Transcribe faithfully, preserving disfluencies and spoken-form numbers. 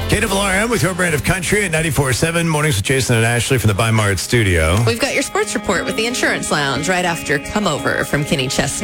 K W R M with your brand of country at ninety-four point seven. Mornings with Jason and Ashley from the By Mart studio. We've got your sports report with the Insurance Lounge right after Come Over from Kenny Chesney.